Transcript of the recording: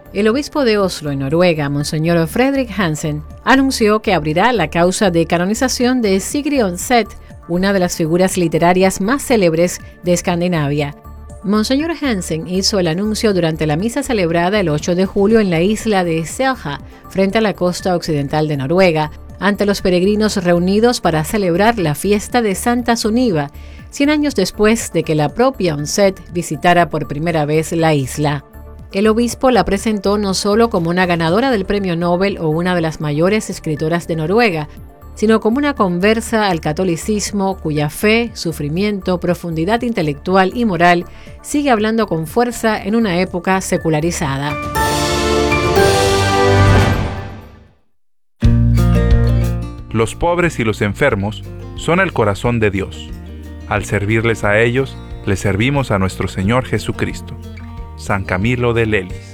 El obispo de Oslo, en Noruega, Monseñor Fredrik Hansen, anunció que abrirá la causa de canonización de Sigrid Undset, una de las figuras literarias más célebres de Escandinavia. Monseñor Hansen hizo el anuncio durante la misa celebrada el 8 de julio en la isla de Selja, frente a la costa occidental de Noruega, ante los peregrinos reunidos para celebrar la fiesta de Santa Sunniva, 100 años después de que la propia Undset visitara por primera vez la isla. El obispo la presentó no solo como una ganadora del Premio Nobel o una de las mayores escritoras de Noruega, sino como una conversa al catolicismo cuya fe, sufrimiento, profundidad intelectual y moral sigue hablando con fuerza en una época secularizada. Los pobres y los enfermos son el corazón de Dios. Al servirles a ellos, le servimos a nuestro Señor Jesucristo. San Camilo de Lelis.